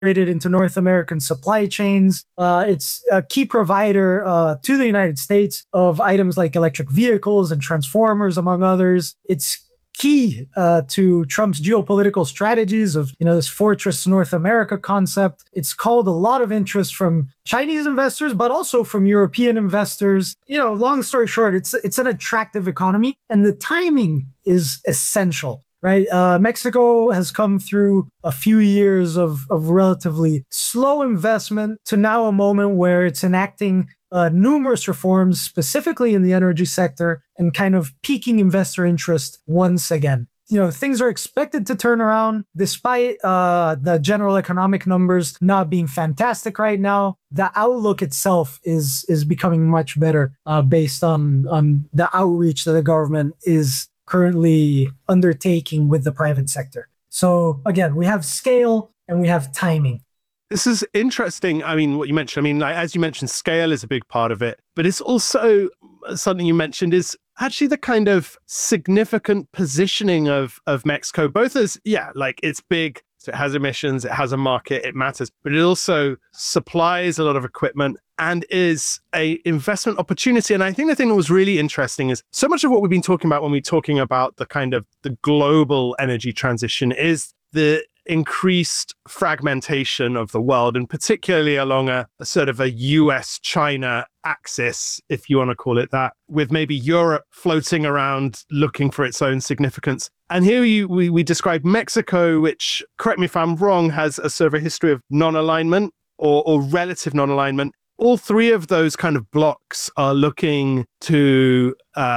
integrated into North American supply chains. It's a key provider to the United States of items like electric vehicles and transformers, among others. It's key to Trump's geopolitical strategies of, this Fortress North America concept. It's called a lot of interest from Chinese investors, but also from European investors. Long story short, it's an attractive economy, and the timing is essential. Right. Mexico has come through a few years of relatively slow investment to now a moment where it's enacting numerous reforms, specifically in the energy sector, and kind of piquing investor interest once again. Things are expected to turn around despite the general economic numbers not being fantastic right now. The outlook itself is becoming much better based on the outreach that the government is currently undertaking with the private sector. So again, we have scale and we have timing. This is interesting. I mean, what you mentioned, as you mentioned, scale is a big part of it, but it's also something you mentioned is actually the kind of significant positioning of Mexico, both as, it's big, so it has emissions, it has a market, it matters, but it also supplies a lot of equipment and is a investment opportunity. And I think the thing that was really interesting is so much of what we've been talking about when we're talking about the kind of the global energy transition is the increased fragmentation of the world, and particularly along a sort of a US-China axis, if you want to call it that, with maybe Europe floating around looking for its own significance. And here we describe Mexico, which, correct me if I'm wrong, has a sort of a history of non-alignment or relative non-alignment. All three of those kind of blocks are looking to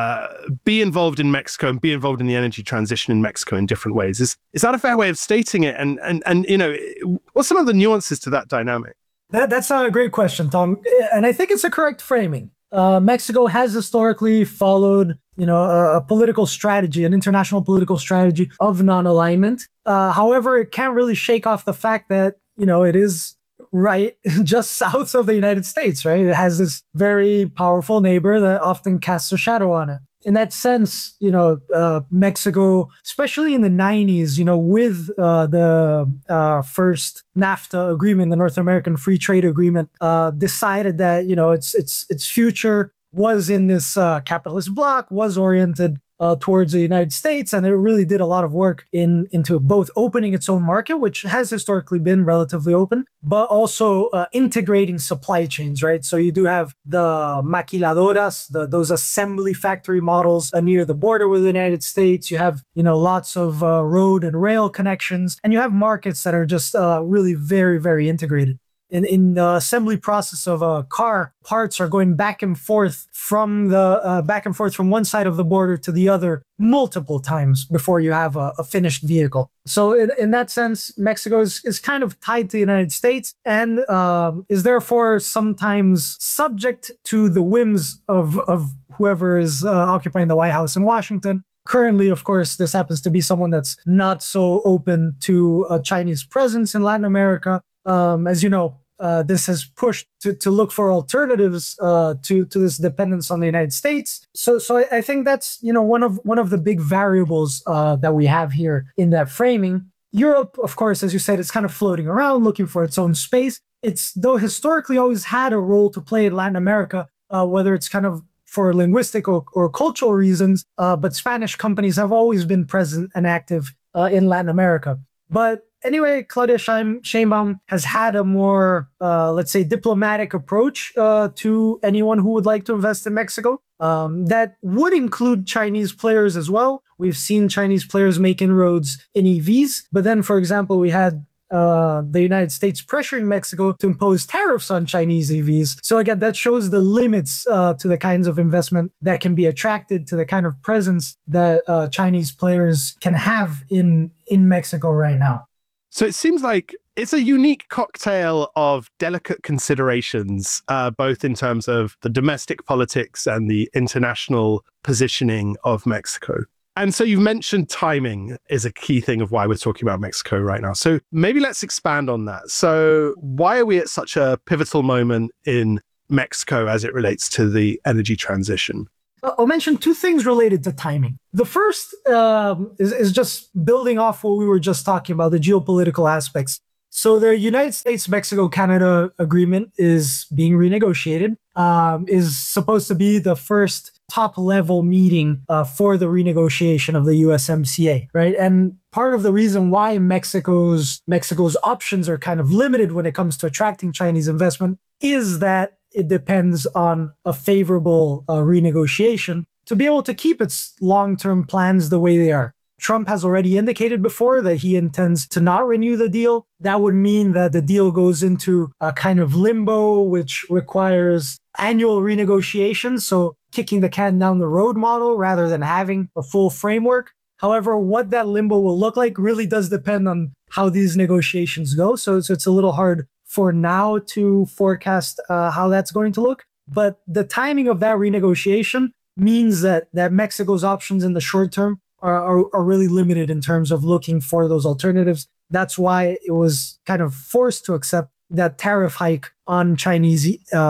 be involved in Mexico and be involved in the energy transition in Mexico in different ways. Is that a fair way of stating it? And what's some of the nuances to that dynamic? That's a great question, Tom. And I think it's a correct framing. Mexico has historically followed, a political strategy, an international political strategy of non-alignment. However, it can't really shake off the fact that, it is right just south of the United States, right? It has this very powerful neighbor that often casts a shadow on it. In that sense, Mexico, especially in the 90s, with the first NAFTA agreement, the North American Free Trade Agreement, decided that, its future was in this capitalist bloc, was oriented towards the United States, and it really did a lot of work into both opening its own market, which has historically been relatively open, but also integrating supply chains, right? So you do have the maquiladoras, those assembly factory models near the border with the United States. You have, lots of road and rail connections, and you have markets that are just really very, very integrated. In the assembly process of a car, parts are going back and forth from one side of the border to the other multiple times before you have a finished vehicle. So in that sense, Mexico is kind of tied to the United States and is therefore sometimes subject to the whims of whoever is occupying the White House in Washington. Currently, of course, this happens to be someone that's not so open to a Chinese presence in Latin America. As you know, this has pushed to look for alternatives to this dependence on the United States. So I think that's one of the big variables that we have here in that framing. Europe, of course, as you said, it's kind of floating around looking for its own space. It's though historically always had a role to play in Latin America, whether it's kind of for linguistic or cultural reasons, but Spanish companies have always been present and active in Latin America. But anyway, Claudia Sheinbaum has had a more, let's say, diplomatic approach to anyone who would like to invest in Mexico. That would include Chinese players as well. We've seen Chinese players make inroads in EVs. But then, for example, we had the United States pressuring Mexico to impose tariffs on Chinese EVs. So again, that shows the limits to the kinds of investment that can be attracted to the kind of presence that Chinese players can have in Mexico right now. So it seems like it's a unique cocktail of delicate considerations, both in terms of the domestic politics and the international positioning of Mexico. And so you've mentioned timing is a key thing of why we're talking about Mexico right now. So maybe let's expand on that. So why are we at such a pivotal moment in Mexico as it relates to the energy transition? I'll mention two things related to timing. The first is just building off what we were just talking about, the geopolitical aspects. So the United States-Mexico-Canada agreement is being renegotiated, is supposed to be the first top-level meeting for the renegotiation of the USMCA, right? And part of the reason why Mexico's options are kind of limited when it comes to attracting Chinese investment is that it depends on a favorable renegotiation to be able to keep its long-term plans the way they are. Trump has already indicated before that he intends to not renew the deal. That would mean that the deal goes into a kind of limbo, which requires annual renegotiation. So kicking the can down the road model rather than having a full framework. However, what that limbo will look like really does depend on how these negotiations go. So it's a little hard for now to forecast how that's going to look. But the timing of that renegotiation means that Mexico's options in the short term are really limited in terms of looking for those alternatives. That's why it was kind of forced to accept that tariff hike on Chinese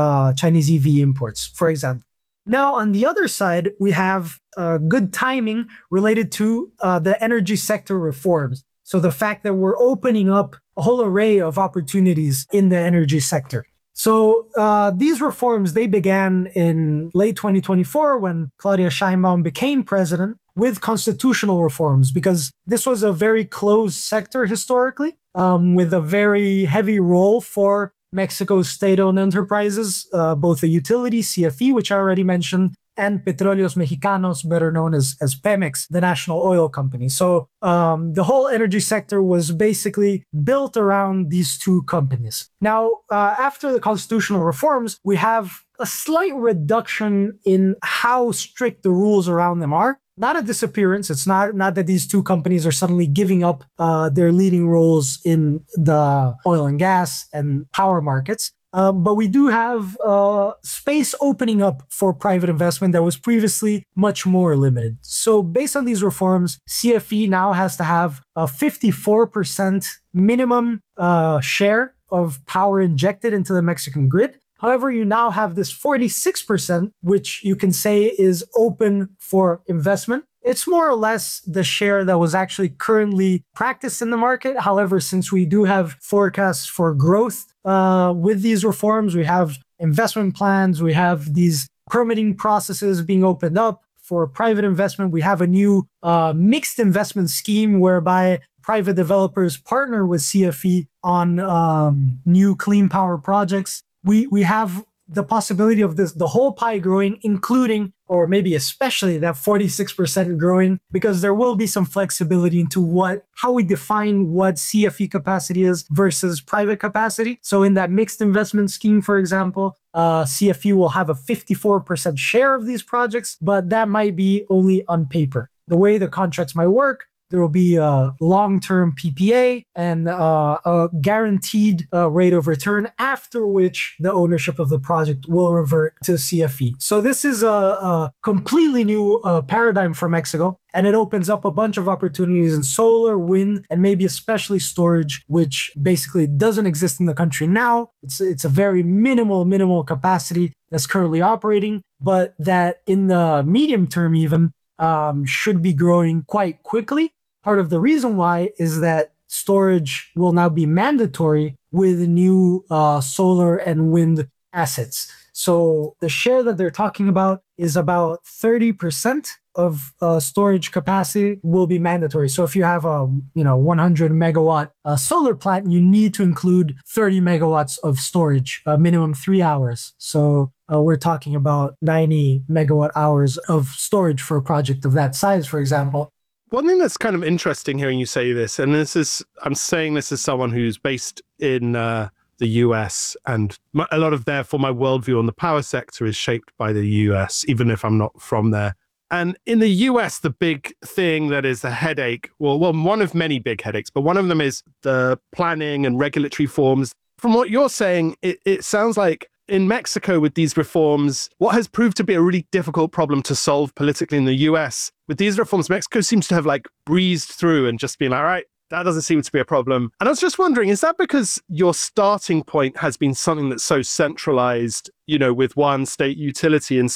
EV imports, for example. Now, on the other side, we have good timing related to the energy sector reforms. So the fact that we're opening up a whole array of opportunities in the energy sector. So these reforms, they began in late 2024 when Claudia Sheinbaum became president with constitutional reforms, because this was a very closed sector historically, with a very heavy role for Mexico's state-owned enterprises, both the utility, CFE, which I already mentioned, and Petróleos Mexicanos, better known as Pemex, the national oil company. So the whole energy sector was basically built around these two companies. Now, after the constitutional reforms, we have a slight reduction in how strict the rules around them are. Not a disappearance. It's not that these two companies are suddenly giving up their leading roles in the oil and gas and power markets. But we do have space opening up for private investment that was previously much more limited. So based on these reforms, CFE now has to have a 54% minimum share of power injected into the Mexican grid. However, you now have this 46%, which you can say is open for investment. It's more or less the share that was actually currently practiced in the market. However, since we do have forecasts for growth with these reforms, we have investment plans, we have these permitting processes being opened up for private investment. We have a new mixed investment scheme whereby private developers partner with CFE on new clean power projects. We have the possibility of the whole pie growing, including, or maybe especially, that 46% growing, because there will be some flexibility into how we define what CFE capacity is versus private capacity. So in that mixed investment scheme, for example, CFE will have a 54% share of these projects, but that might be only on paper. The way the contracts might work, there will be a long-term PPA and a guaranteed rate of return, after which the ownership of the project will revert to CFE. So this is a completely new paradigm for Mexico, and it opens up a bunch of opportunities in solar, wind, and maybe especially storage, which basically doesn't exist in the country now. It's a very minimal capacity that's currently operating, but that in the medium term even should be growing quite quickly. Part of the reason why is that storage will now be mandatory with new solar and wind assets. So the share that they're talking about is about 30% of storage capacity will be mandatory. So if you have a 100 megawatt solar plant, you need to include 30 megawatts of storage, minimum 3 hours. So we're talking about 90 megawatt hours of storage for a project of that size, for example. One thing that's kind of interesting hearing you say this, and I'm saying this as someone who's based in the US, and a lot of therefore my worldview on the power sector is shaped by the US, even if I'm not from there. And in the US, the big thing that is a headache, well, one of many big headaches, but one of them is the planning and regulatory forms. From what you're saying, it sounds like in Mexico with these reforms, what has proved to be a really difficult problem to solve politically in the US, with these reforms, Mexico seems to have breezed through and just been like, all right, that doesn't seem to be a problem. And I was just wondering, is that because your starting point has been something that's so centralized, with one state utility? And so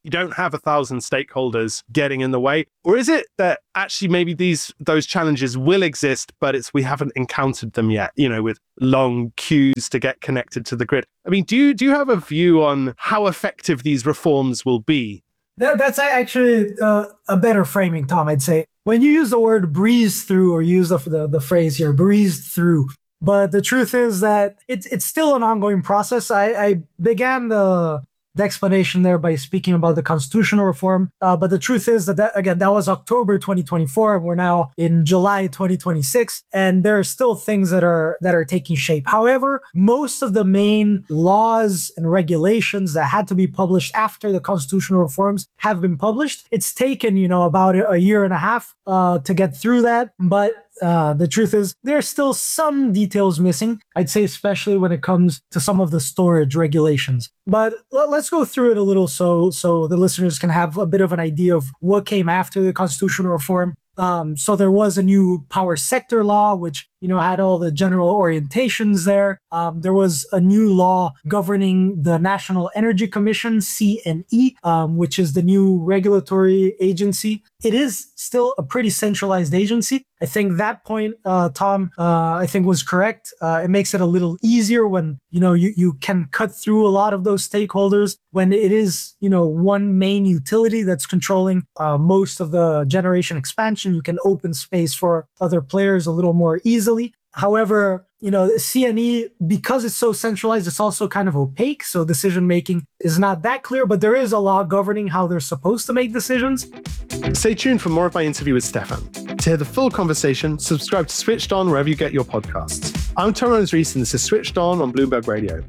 you don't have 1,000 stakeholders getting in the way? Or is it that actually maybe those challenges will exist, but we haven't encountered them yet, with long queues to get connected to the grid? I mean, do you have a view on how effective these reforms will be? That's actually a better framing, Tom, I'd say. When you use the word breeze through, or use the phrase here, breezed through, but the truth is that it's still an ongoing process. I began the explanation there by speaking about the constitutional reform. But the truth is that was October 2024. We're now in July 2026, and there are still things that are taking shape. However, most of the main laws and regulations that had to be published after the constitutional reforms have been published. It's taken, about a year and a half to get through that. But the truth is, there are still some details missing, I'd say, especially when it comes to some of the storage regulations. But let's go through it a little so the listeners can have a bit of an idea of what came after the constitutional reform. So there was a new power sector law, which, had all the general orientations there. There was a new law governing the National Energy Commission, CNE, which is the new regulatory agency. It is still a pretty centralized agency. I think that point, Tom, I think was correct. It makes it a little easier when, you can cut through a lot of those stakeholders when it is, one main utility that's controlling most of the generation expansion. You can open space for other players a little more easily. However, CNE, because it's so centralized, it's also kind of opaque. So decision-making is not that clear, but there is a law governing how they're supposed to make decisions. Stay tuned for more of my interview with Stefan. To hear the full conversation, subscribe to Switched On wherever you get your podcasts. I'm Tom Rose-Rees, and this is Switched On Bloomberg Radio.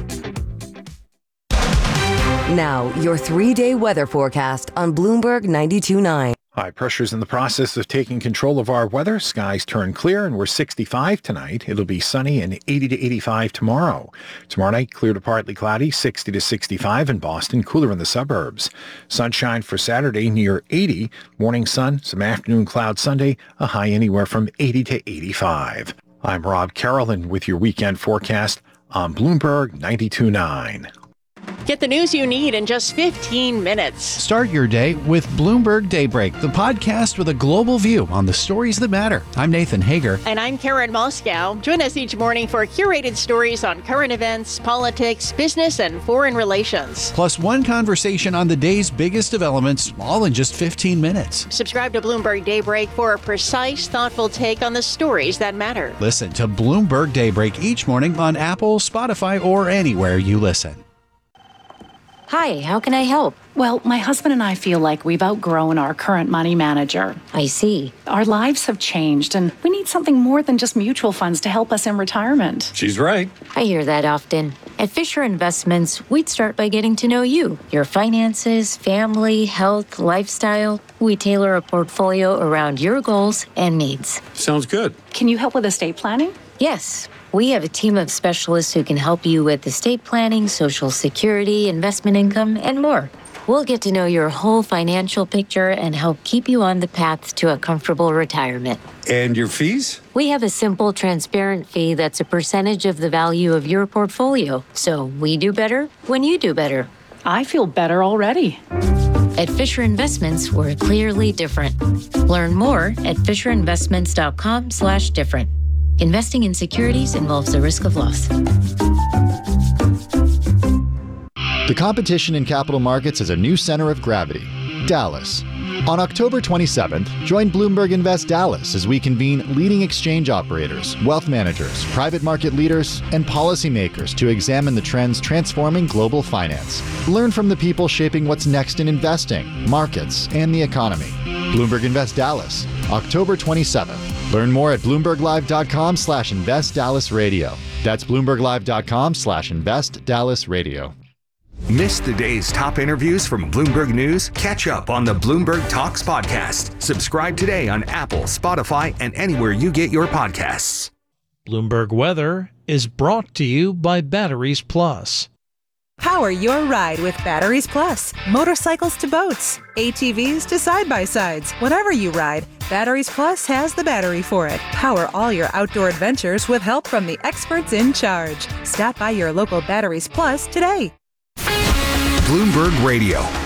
Now, your 3-day weather forecast on Bloomberg 92.9. High pressure's in the process of taking control of our weather. Skies turn clear and we're 65 tonight. It'll be sunny and 80 to 85 tomorrow. Tomorrow night, clear to partly cloudy, 60 to 65 in Boston, cooler in the suburbs. Sunshine for Saturday near 80. Morning sun, some afternoon clouds Sunday, a high anywhere from 80 to 85. I'm Rob Carolyn with your weekend forecast on Bloomberg 92.9. Get the news you need in just 15 minutes. Start your day with Bloomberg Daybreak, the podcast with a global view on the stories that matter. I'm Nathan Hager. And I'm Karen Moscow. Join us each morning for curated stories on current events, politics, business, and foreign relations. Plus one conversation on the day's biggest developments, all in just 15 minutes. Subscribe to Bloomberg Daybreak for a precise, thoughtful take on the stories that matter. Listen to Bloomberg Daybreak each morning on Apple, Spotify, or anywhere you listen. Hi, how can I help? Well, my husband and I feel like we've outgrown our current money manager. I see. Our lives have changed, and we need something more than just mutual funds to help us in retirement. She's right. I hear that often. At Fisher Investments, we'd start by getting to know you, your finances, family, health, lifestyle. We tailor a portfolio around your goals and needs. Sounds good. Can you help with estate planning? Yes. We have a team of specialists who can help you with estate planning, Social Security, investment income, and more. We'll get to know your whole financial picture and help keep you on the path to a comfortable retirement. And your fees? We have a simple, transparent fee that's a percentage of the value of your portfolio. So we do better when you do better. I feel better already. At Fisher Investments, we're clearly different. Learn more at fisherinvestments.com/different. Investing in securities involves the risk of loss. The competition in capital markets has a new center of gravity, Dallas. On October 27th, join Bloomberg Invest Dallas as we convene leading exchange operators, wealth managers, private market leaders, and policymakers to examine the trends transforming global finance. Learn from the people shaping what's next in investing, markets, and the economy. Bloomberg Invest Dallas, October 27th. Learn more at BloombergLive.com/InvestDallasRadio. That's BloombergLive.com/InvestDallasRadio. Miss the day's top interviews from Bloomberg News? Catch up on the Bloomberg Talks podcast. Subscribe today on Apple, Spotify, and anywhere you get your podcasts. Bloomberg Weather is brought to you by Batteries Plus. Power your ride with Batteries Plus. Motorcycles to boats, ATVs to side-by-sides. Whatever you ride, Batteries Plus has the battery for it. Power all your outdoor adventures with help from the experts in charge. Stop by your local Batteries Plus today. Bloomberg Radio.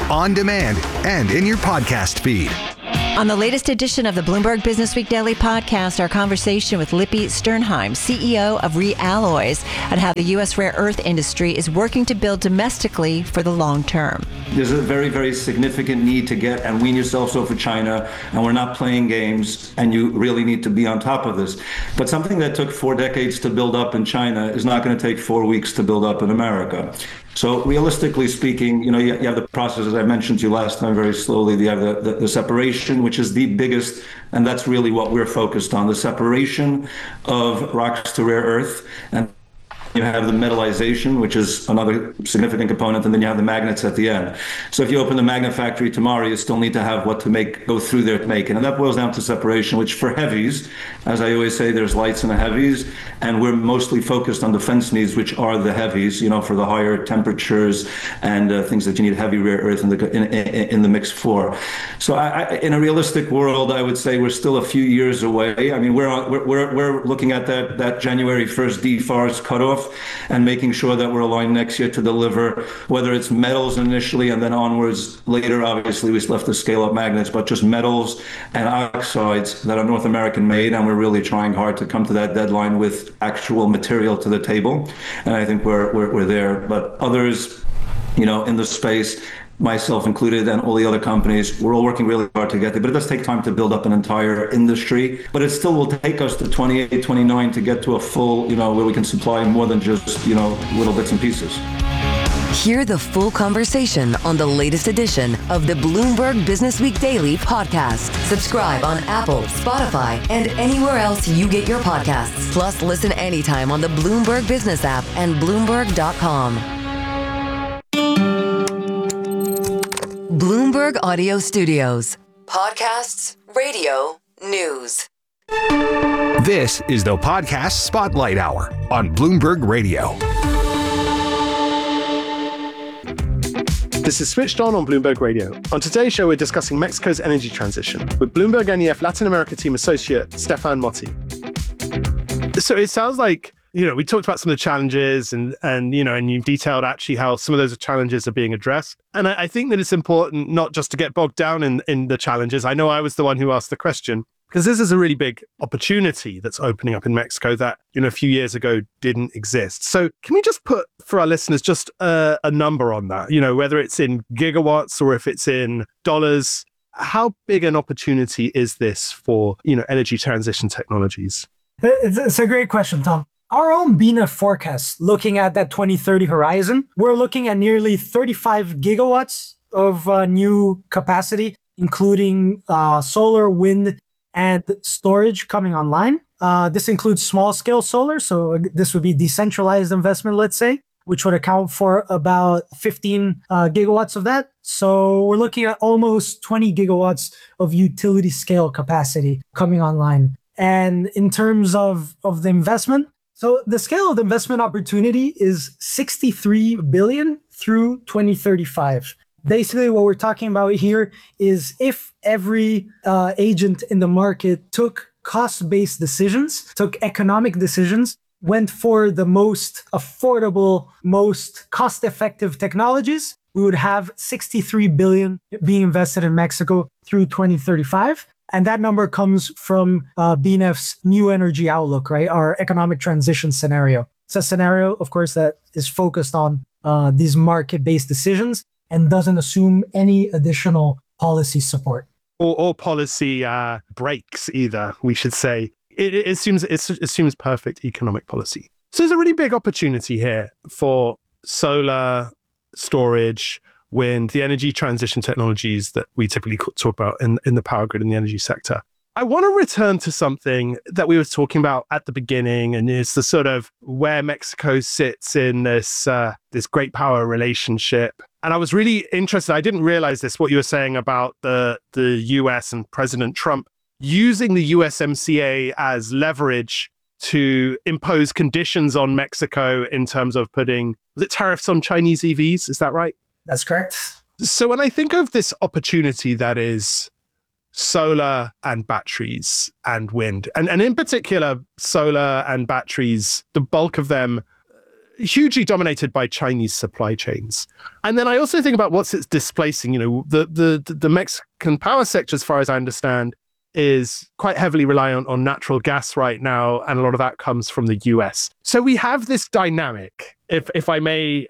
on demand, and in your podcast feed. On the latest edition of the Bloomberg Business Week Daily podcast, our conversation with Lippi Sternheim, CEO of Realloys, and how the U.S. rare earth industry is working to build domestically for the long term. There's a very, very significant need to get and wean yourselves off of China, and we're not playing games, and you really need to be on top of this. But something that took 4 decades to build up in China is not going to take 4 weeks to build up in America. So realistically speaking, you have the process, as I mentioned to you last time, very slowly. You have the separation, which is the biggest, and that's really what we're focused on, the separation of rocks to rare earth. And you have the metallization, which is another significant component, and then you have the magnets at the end. So if you open the magnet factory tomorrow, you still need to have what to go through there to make it. And that boils down to separation, which for heavies, as I always say, there's lights and the heavies, and we're mostly focused on defense needs, which are the heavies, for the higher temperatures and things that you need heavy rare earth in the mix for. So in a realistic world, I would say we're still a few years away. I mean, we're looking at that January 1st DFARS cutoff, and making sure that we're aligned next year to deliver, whether it's metals initially and then onwards later. Obviously, we still have to scale up magnets, but just metals and oxides that are North American made, and we're really trying hard to come to that deadline with actual material to the table. And I think we're there. But others, in the space, myself included, and all the other companies, we're all working really hard to get there. But it does take time to build up an entire industry. But it still will take us to 28, 29 to get to a full, where we can supply more than just, little bits and pieces. Hear the full conversation on the latest edition of the Bloomberg Business Week Daily podcast. Subscribe on Apple, Spotify, and anywhere else you get your podcasts. Plus, listen anytime on the Bloomberg Business app and Bloomberg.com. Bloomberg Audio Studios. Podcasts, radio, news. This is the Podcast Spotlight Hour on Bloomberg Radio. This is Switched On Bloomberg Radio. On today's show, we're discussing Mexico's energy transition with Bloomberg NEF Latin America team associate Stefan Motti. So it sounds like, we talked about some of the challenges and you've detailed actually how some of those challenges are being addressed. And I think that it's important not just to get bogged down in the challenges. I know I was the one who asked the question, because this is a really big opportunity that's opening up in Mexico that, a few years ago didn't exist. So can we just put, for our listeners, just a number on that, whether it's in gigawatts or if it's in dollars, how big an opportunity is this for, energy transition technologies? It's a great question, Tom. Our own BNEF forecast, looking at that 2030 horizon, we're looking at nearly 35 gigawatts of new capacity, including solar, wind, and storage coming online. This includes small-scale solar, so this would be decentralized investment, let's say, which would account for about 15 gigawatts of that. So we're looking at almost 20 gigawatts of utility-scale capacity coming online. And in terms of the investment, so the scale of the investment opportunity is $63 billion through 2035. Basically, what we're talking about here is if every agent in the market took cost-based decisions, took economic decisions, went for the most affordable, most cost-effective technologies, we would have $63 billion being invested in Mexico through 2035. And that number comes from BNEF's New Energy Outlook, right? Our economic transition scenario. It's a scenario, of course, that is focused on these market-based decisions and doesn't assume any additional policy support. Or policy breaks either, we should say. It assumes perfect economic policy. So there's a really big opportunity here for solar, storage, wind, the energy transition technologies that we typically talk about in the power grid and the energy sector. I want to return to something that we were talking about at the beginning, and it's the sort of where Mexico sits in this great power relationship. And I was really interested, I didn't realize this, what you were saying about the US and President Trump using the USMCA as leverage to impose conditions on Mexico in terms of putting, was it tariffs on Chinese EVs? Is that right? That's correct. So when I think of this opportunity that is solar and batteries and wind, and in particular, solar and batteries, the bulk of them hugely dominated by Chinese supply chains. And then I also think about what's it's displacing. The Mexican power sector, as far as I understand, is quite heavily reliant on natural gas right now, and a lot of that comes from the US. So we have this dynamic, if I may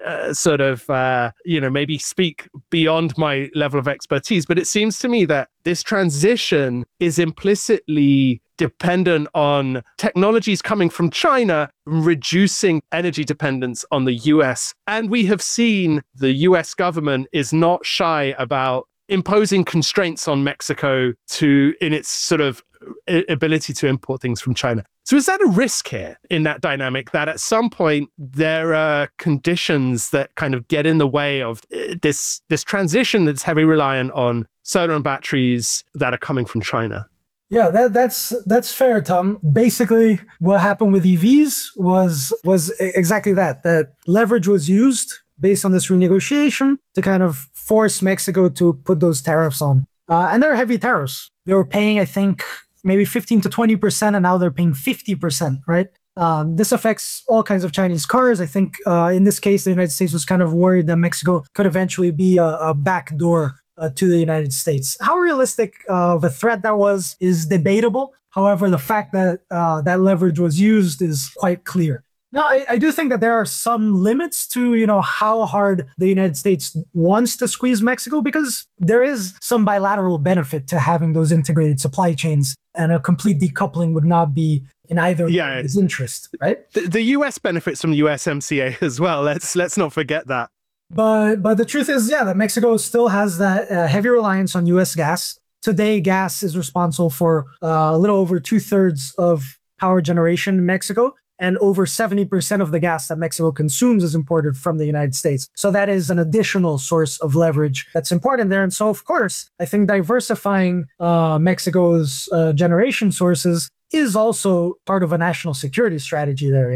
maybe speak beyond my level of expertise, but it seems to me that this transition is implicitly dependent on technologies coming from China, reducing energy dependence on the US. And we have seen the US government is not shy about imposing constraints on Mexico in its sort of ability to import things from China. So is that a risk here in that dynamic, that at some point there are conditions that kind of get in the way of this transition that's heavily reliant on solar and batteries that are coming from China? Yeah, that's fair, Tom. Basically, what happened with EVs was exactly that leverage was used based on this renegotiation to kind of force Mexico to put those tariffs on. And they're heavy tariffs. They were paying, I think, maybe 15 to 20%, and now they're paying 50%, right? This affects all kinds of Chinese cars. I think in this case, the United States was kind of worried that Mexico could eventually be a backdoor to the United States. How realistic of a threat that was is debatable. However, the fact that that leverage was used is quite clear. Now, I do think that there are some limits to, how hard the United States wants to squeeze Mexico, because there is some bilateral benefit to having those integrated supply chains, and a complete decoupling would not be in either's interest, right? The US benefits from USMCA as well. Let's not forget that. But the truth is, that Mexico still has that heavy reliance on US gas. Today, gas is responsible for a little over 2/3 of power generation in Mexico. And over 70% of the gas that Mexico consumes is imported from the United States. So that is an additional source of leverage that's important there. And so, of course, I think diversifying Mexico's generation sources is also part of a national security strategy there,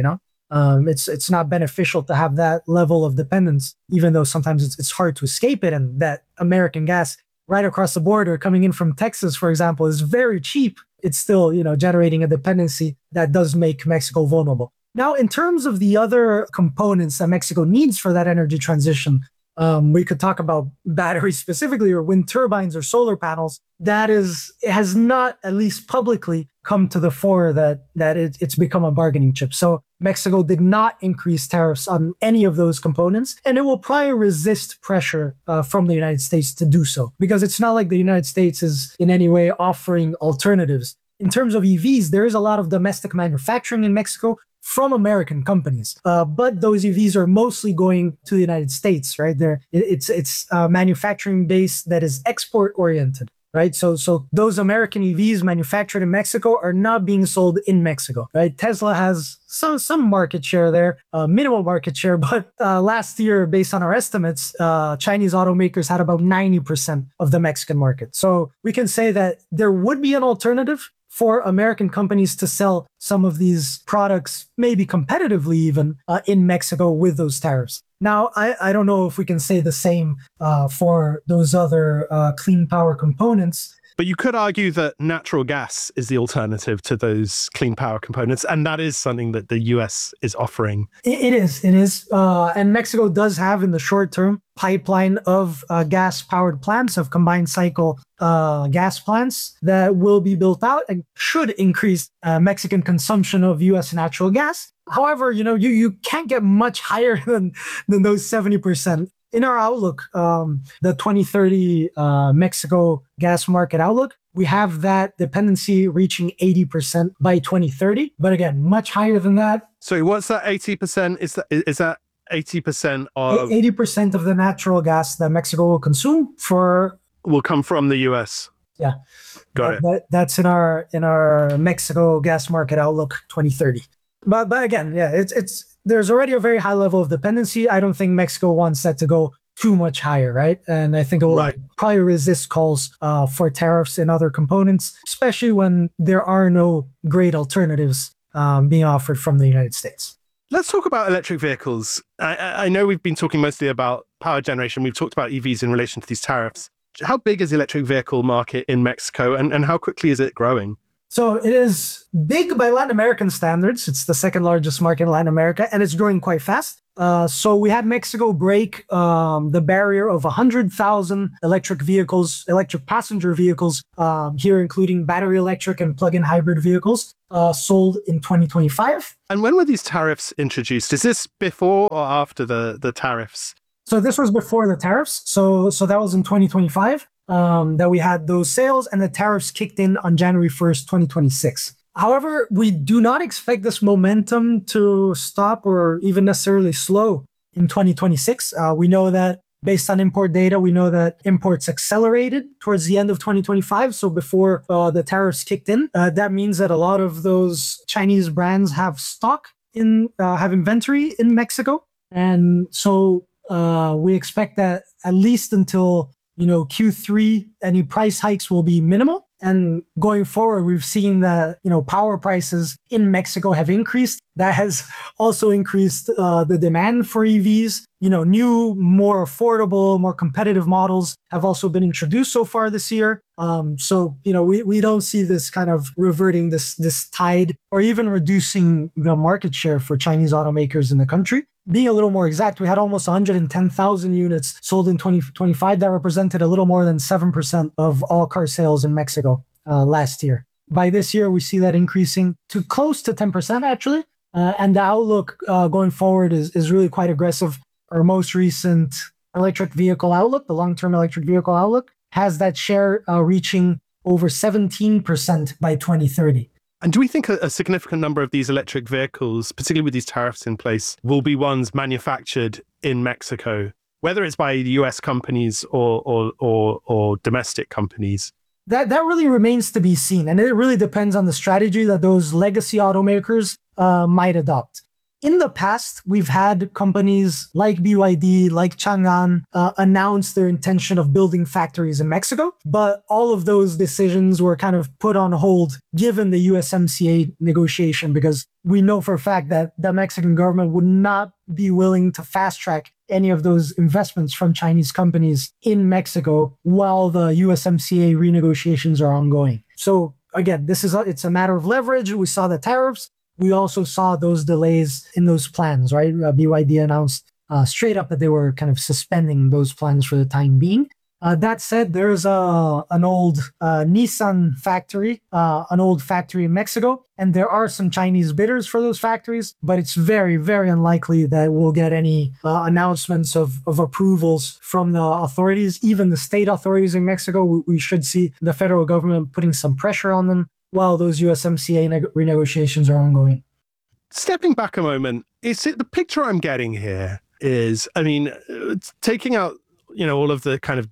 It's not beneficial to have that level of dependence, even though sometimes it's hard to escape it. And that American gas right across the border coming in from Texas, for example, is very cheap. It's still, generating a dependency that does make Mexico vulnerable. Now, in terms of the other components that Mexico needs for that energy transition, we could talk about batteries specifically, or wind turbines, or solar panels. It has not, at least publicly, come to the fore that it's become a bargaining chip. So Mexico did not increase tariffs on any of those components, and it will probably resist pressure from the United States to do so, because it's not like the United States is in any way offering alternatives. In terms of EVs, there is a lot of domestic manufacturing in Mexico from American companies, but those EVs are mostly going to the United States, right? It's a manufacturing base that is export oriented. Right. So those American EVs manufactured in Mexico are not being sold in Mexico. Right. Tesla has some market share there, minimal market share. But last year, based on our estimates, Chinese automakers had about 90% of the Mexican market. So we can say that there would be an alternative for American companies to sell some of these products, maybe competitively even, in Mexico with those tariffs. Now, I don't know if we can say the same for those other clean power components. But you could argue that natural gas is the alternative to those clean power components, and that is something that the US is offering. It is. And Mexico does have, in the short term, pipeline of gas-powered plants, of combined cycle gas plants that will be built out and should increase Mexican consumption of US natural gas. However, you can't get much higher than those 70%. In our outlook, the 2030 Mexico gas market outlook, we have that dependency reaching 80% by 2030. But again, much higher than that. So what's that 80%? Is that 80% of... 80% of the natural gas that Mexico will consume will come from the US. Yeah. Got it. That's in our Mexico gas market outlook 2030. But again, there's already a very high level of dependency. I don't think Mexico wants that to go too much higher, right? And I think it will probably resist calls for tariffs and other components, especially when there are no great alternatives being offered from the United States. Let's talk about electric vehicles. I know we've been talking mostly about power generation. We've talked about EVs in relation to these tariffs. How big is the electric vehicle market in Mexico, and how quickly is it growing? So it is big by Latin American standards. It's the second largest market in Latin America, and it's growing quite fast. So we had Mexico break the barrier of 100,000 electric passenger vehicles here, including battery electric and plug-in hybrid vehicles sold in 2025. And when were these tariffs introduced? Is this before or after the tariffs? So this was before the tariffs. So that was in 2025 that we had those sales, and the tariffs kicked in on January 1st, 2026. However, we do not expect this momentum to stop or even necessarily slow in 2026. We know that based on import data, we know that imports accelerated towards the end of 2025. So before the tariffs kicked in, that means that a lot of those Chinese brands have have inventory in Mexico. And so we expect that at least until, Q3, any price hikes will be minimal. And going forward, we've seen that, power prices in Mexico have increased. That has also increased the demand for EVs. New, more affordable, more competitive models have also been introduced so far this year. So we don't see this kind of reverting this tide or even reducing the market share for Chinese automakers in the country. Being a little more exact, we had almost 110,000 units sold in 2025. That represented a little more than 7% of all car sales in Mexico last year. By this year, we see that increasing to close to 10%, actually. And the outlook going forward is really quite aggressive. Our most recent electric vehicle outlook, the long-term electric vehicle outlook, has that share reaching over 17% by 2030. And do we think a significant number of these electric vehicles, particularly with these tariffs in place, will be ones manufactured in Mexico, whether it's by US companies or domestic companies? That really remains to be seen. And it really depends on the strategy that those legacy automakers might adopt. In the past, we've had companies like BYD, like Changan, announce their intention of building factories in Mexico, but all of those decisions were kind of put on hold given the USMCA negotiation, because we know for a fact that the Mexican government would not be willing to fast track any of those investments from Chinese companies in Mexico while the USMCA renegotiations are ongoing. So again, it's a matter of leverage. We saw the tariffs. We also saw those delays in those plans, right? BYD announced straight up that they were kind of suspending those plans for the time being. That said, there's an old Nissan factory, an old factory in Mexico, and there are some Chinese bidders for those factories, but it's very, very unlikely that we'll get any announcements of approvals from the authorities, even the state authorities in Mexico. We should see the federal government putting some pressure on them while those USMCA renegotiations are ongoing. Stepping back a moment, the picture I'm getting here is, taking out, all of the kind of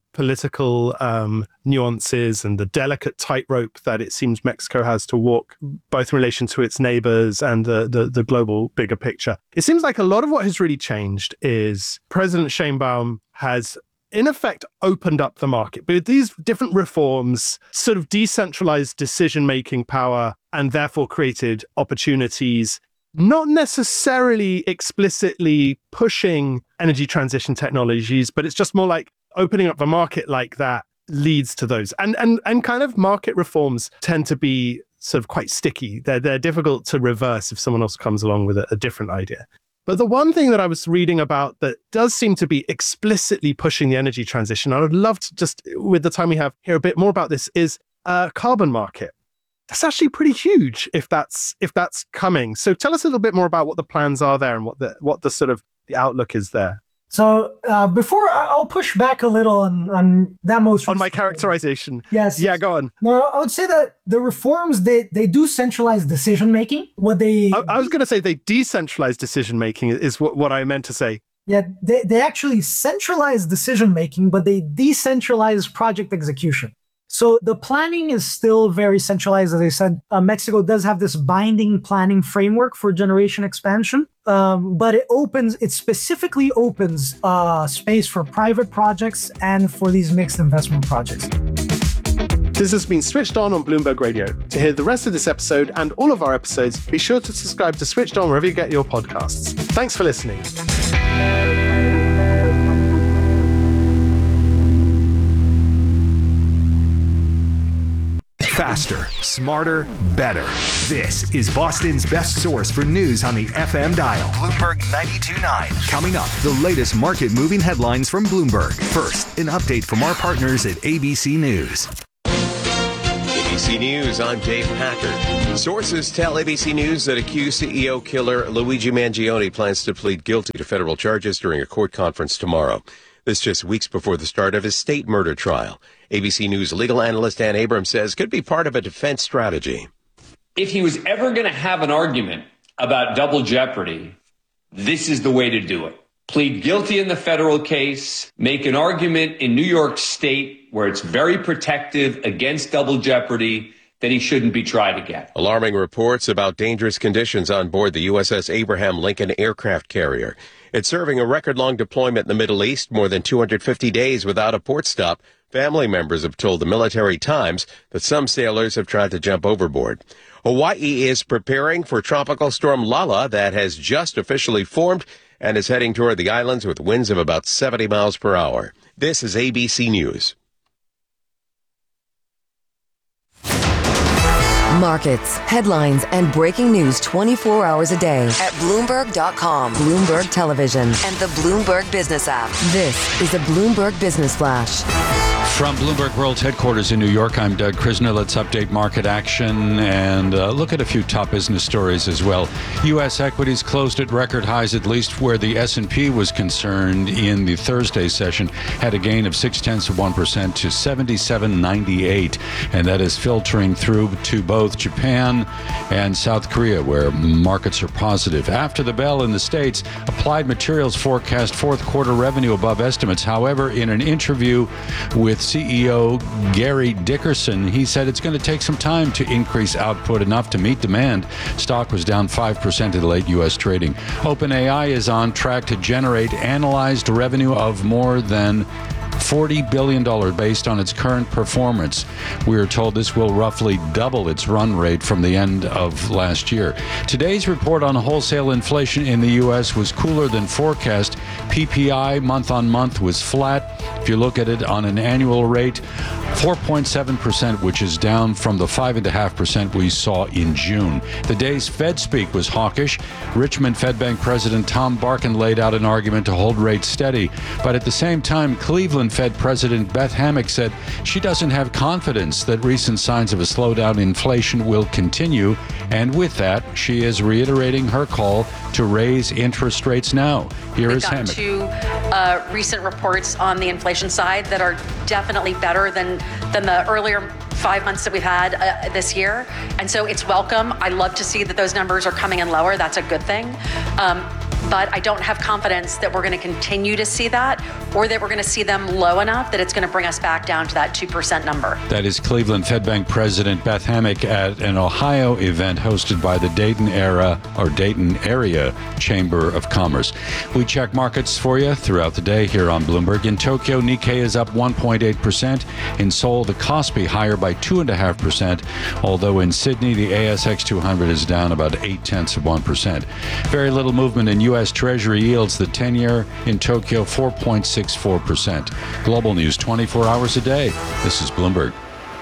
geopolitical nuances and the delicate tightrope that it seems Mexico has to walk, both in relation to its neighbors and the global bigger picture. It seems like a lot of what has really changed is President Sheinbaum has in effect opened up the market. But these different reforms sort of decentralized decision-making power and therefore created opportunities, not necessarily explicitly pushing energy transition technologies, but it's just more like opening up the market like that leads to those. And kind of market reforms tend to be sort of quite sticky. They're difficult to reverse if someone else comes along with a different idea. But the one thing that I was reading about that does seem to be explicitly pushing the energy transition, I would love to just, with the time we have, hear a bit more about this, is a carbon market. That's actually pretty huge if that's coming. So tell us a little bit more about what the plans are there and what the sort of the outlook is there. So before I'll push back a little on that most on my characterization. Yes. Yeah, go on. No, I would say that the reforms they do centralize decision making. I was going to say they decentralize decision making is what I meant to say. Yeah, they actually centralize decision making, but they decentralize project execution. So the planning is still very centralized. As I said, Mexico does have this binding planning framework for generation expansion, but it specifically opens space for private projects and for these mixed investment projects. This has been Switched On Bloomberg Radio. To hear the rest of this episode and all of our episodes, be sure to subscribe to Switched On wherever you get your podcasts. Thanks for listening. Faster, smarter, better. This is Boston's best source for news on the FM dial. Bloomberg 92.9. Coming up, the latest market-moving headlines from Bloomberg. First, an update from our partners at ABC News. ABC News, I'm Dave Packard. Sources tell ABC News that accused CEO killer Luigi Mangione plans to plead guilty to federal charges during a court conference tomorrow. This just weeks before the start of his state murder trial. ABC News legal analyst Dan Abrams says could be part of a defense strategy. If he was ever going to have an argument about double jeopardy, this is the way to do it. Plead guilty in the federal case, make an argument in New York State where it's very protective against double jeopardy, that he shouldn't be tried again. Alarming reports about dangerous conditions on board the USS Abraham Lincoln aircraft carrier. It's serving a record-long deployment in the Middle East, more than 250 days without a port stop. Family members have told the Military Times that some sailors have tried to jump overboard. Hawaii is preparing for Tropical Storm Lala that has just officially formed and is heading toward the islands with winds of about 70 miles per hour. This is ABC News. Markets, headlines, and breaking news 24 hours a day at Bloomberg.com, Bloomberg Television, and the Bloomberg Business app. This is a Bloomberg Business Flash. From Bloomberg World Headquarters in New York, I'm Doug Krisner. Let's update market action and look at a few top business stories as well. U.S. equities closed at record highs, at least where the S&P was concerned in the Thursday session, had a gain of 0.6% to 77.98, and that is filtering through to both Japan and South Korea, where markets are positive. After the bell in the States, Applied Materials forecast fourth quarter revenue above estimates. However, in an interview with CEO Gary Dickerson, he said it's going to take some time to increase output enough to meet demand. Stock was down 5% in late U.S. trading. OpenAI is on track to generate analyzed revenue of more than $40 billion based on its current performance. We are told this will roughly double its run rate from the end of last year. Today's report on wholesale inflation in the U.S. was cooler than forecast. PPI month on month was flat. If you look at it on an annual rate, 4.7%, which is down from the 5.5% we saw in June. The day's Fed speak was hawkish. Richmond Fed Bank President Tom Barkin laid out an argument to hold rates steady. But at the same time, Cleveland Fed President Beth Hammack said she doesn't have confidence that recent signs of a slowdown in inflation will continue. And with that, she is reiterating her call to raise interest rates now. Here is Hammack. Two recent reports on the inflation side that are definitely better than the earlier 5 months that we've had this year. And so it's welcome. I love to see that those numbers are coming in lower. That's a good thing. But I don't have confidence that we're going to continue to see that, or that we're going to see them low enough that it's going to bring us back down to that 2% number. That is Cleveland Fed Bank President Beth Hammack at an Ohio event hosted by the Dayton Area Chamber of Commerce. We check markets for you throughout the day here on Bloomberg. In Tokyo, Nikkei is up 1.8%. In Seoul, the Kospi higher by 2.5%, although in Sydney, the ASX 200 is down about 0.8%. Very little movement in U.S. Treasury yields. The 10-year in Tokyo, 4.64%. Global news 24 hours a day. This is Bloomberg.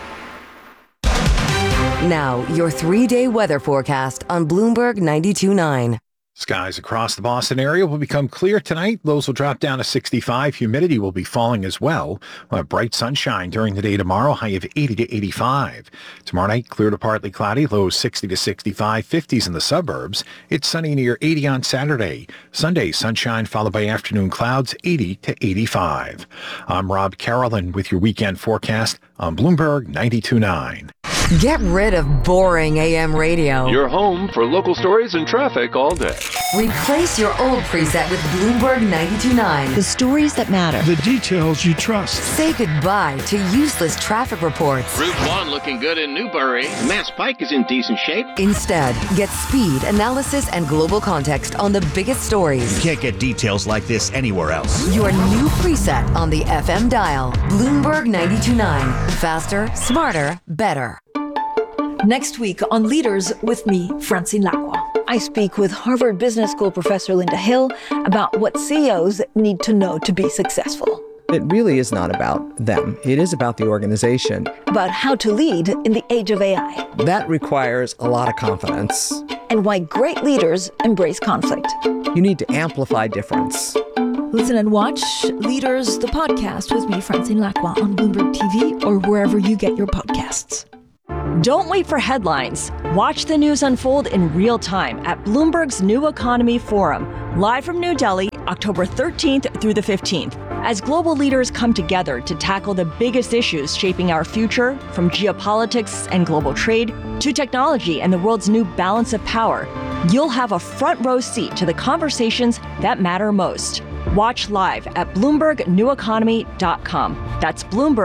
Now, your 3-day weather forecast on Bloomberg 92.9. Skies across the Boston area will become clear tonight. Lows will drop down to 65. Humidity will be falling as well. We'll have bright sunshine during the day tomorrow, high of 80 to 85. Tomorrow night, clear to partly cloudy, lows 60 to 65, 50s in the suburbs. It's sunny near 80 on Saturday. Sunday, sunshine followed by afternoon clouds, 80 to 85. I'm Rob Carolyn with your weekend forecast on Bloomberg 92.9. Get rid of boring AM radio. Your home for local stories and traffic all day. Replace your old preset with Bloomberg 92.9. The stories that matter. The details you trust. Say goodbye to useless traffic reports. Route 1 looking good in Newbury. Mass Pike is in decent shape. Instead, get speed, analysis, and global context on the biggest stories. You can't get details like this anywhere else. Your new preset on the FM dial. Bloomberg 92.9. Faster, smarter, better. Next week on Leaders with me, Francine Lacroix. I speak with Harvard Business School professor Linda Hill about what CEOs need to know to be successful. It really is not about them. It is about the organization. About how to lead in the age of AI. That requires a lot of confidence. And why great leaders embrace conflict. You need to amplify difference. Listen and watch Leaders, the podcast with me, Francine Lacqua, on Bloomberg TV or wherever you get your podcasts. Don't wait for headlines. Watch the news unfold in real time at Bloomberg's New Economy Forum, live from New Delhi, October 13th through the 15th, as global leaders come together to tackle the biggest issues shaping our future, from geopolitics and global trade to technology and the world's new balance of power. You'll have a front row seat to the conversations that matter most. Watch live at BloombergNewEconomy.com. That's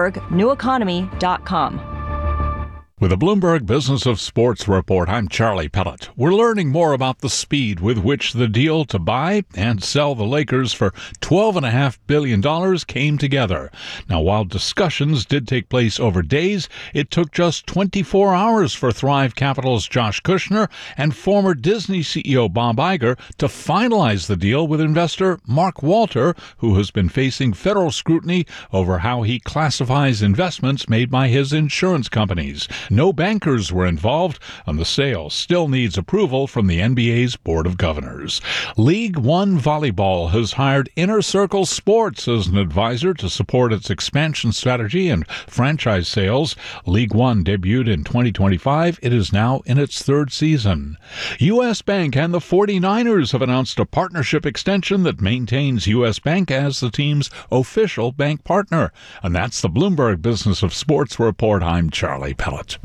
BloombergNewEconomy.com. With the Bloomberg Business of Sports report, I'm Charlie Pellet. We're learning more about the speed with which the deal to buy and sell the Lakers for $12.5 billion came together. Now, while discussions did take place over days, it took just 24 hours for Thrive Capital's Josh Kushner and former Disney CEO Bob Iger to finalize the deal with investor Mark Walter, who has been facing federal scrutiny over how he classifies investments made by his insurance companies. No bankers were involved, and the sale still needs approval from the NBA's Board of Governors. League One Volleyball has hired Inner Circle Sports as an advisor to support its expansion strategy and franchise sales. League One debuted in 2025. It is now in its third season. U.S. Bank and the 49ers have announced a partnership extension that maintains U.S. Bank as the team's official bank partner. And that's the Bloomberg Business of Sports report. I'm Charlie Pellet.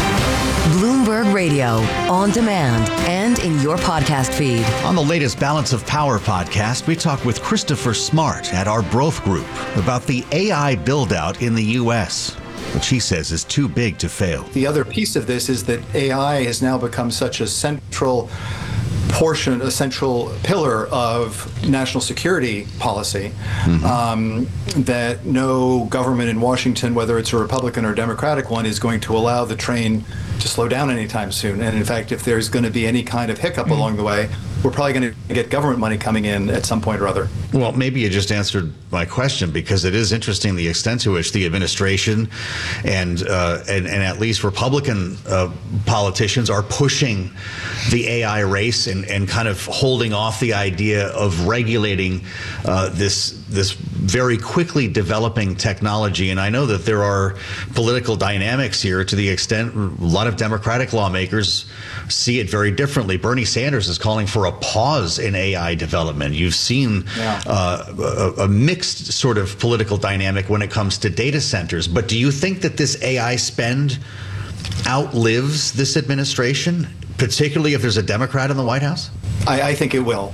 Bloomberg Radio, on demand and in your podcast feed. On the latest Balance of Power podcast, we talk with Christopher Smart at our Broth Group about the AI build-out in the U.S., which he says is too big to fail. The other piece of this is that AI has now become such a central portion, a central pillar of national security policy, that no government in Washington, whether it's a Republican or Democratic one, is going to allow the train to slow down anytime soon. And in fact, if there's going to be any kind of hiccup along the way, we're probably going to get government money coming in at some point or other. Well, maybe you just answered my question, because it is interesting the extent to which the administration and at least Republican politicians are pushing the AI race and kind of holding off the idea of regulating this very quickly developing technology. And I know that there are political dynamics here to the extent a lot of Democratic lawmakers see it very differently. Bernie Sanders is calling for a pause in AI development. You've seen a mixed sort of political dynamic when it comes to data centers. But do you think that this AI spend outlives this administration, particularly if there's a Democrat in the White House? I think it will.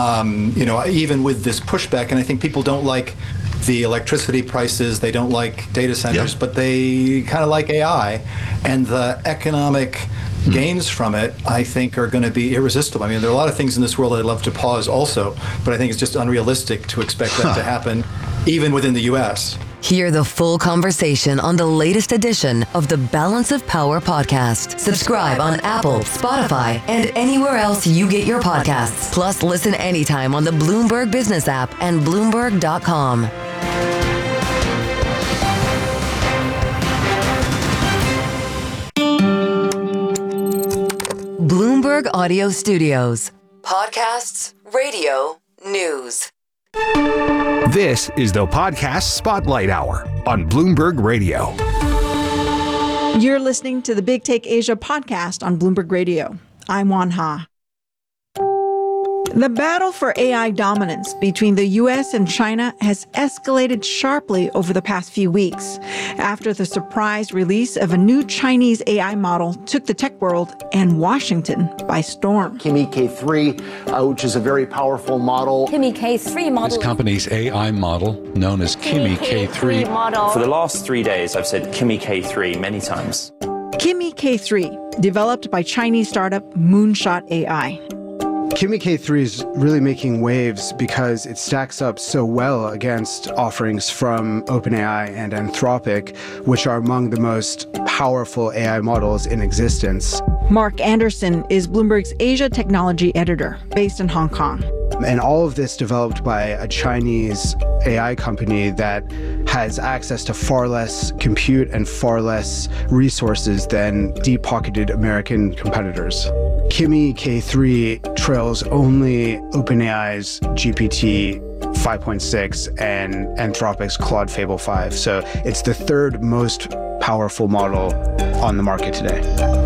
Even with this pushback, and I think people don't like the electricity prices, they don't like data centers, but they kind of like AI, and the economic gains from it, I think, are going to be irresistible. I mean, there are a lot of things in this world I'd love to pause also, but I think it's just unrealistic to expect that to happen, even within the U.S. Hear the full conversation on the latest edition of the Balance of Power podcast. Subscribe on Apple, Spotify, and anywhere else you get your podcasts. Plus, listen anytime on the Bloomberg Business app and Bloomberg.com. Bloomberg Audio Studios. Podcasts, radio, news. This is the Podcast Spotlight Hour on Bloomberg Radio. You're listening to the Big Take Asia podcast on Bloomberg Radio. I'm Juan Ha. The battle for AI dominance between the U.S. and China has escalated sharply over the past few weeks after the surprise release of a new Chinese AI model took the tech world and Washington by storm. Kimi K3, which is a very powerful model. Kimi K3 model. This company's AI model, known as Kimi K3 model. For the last 3 days, I've said Kimi K3 many times. Kimi K3, developed by Chinese startup Moonshot AI. Kimi K3 is really making waves because it stacks up so well against offerings from OpenAI and Anthropic, which are among the most powerful AI models in existence. Mark Anderson is Bloomberg's Asia technology editor, based in Hong Kong. And all of this developed by a Chinese AI company that has access to far less compute and far less resources than deep-pocketed American competitors. Kimi K3 trails only OpenAI's GPT 5.6 and Anthropic's Claude Fable 5. So it's the third most powerful model on the market today.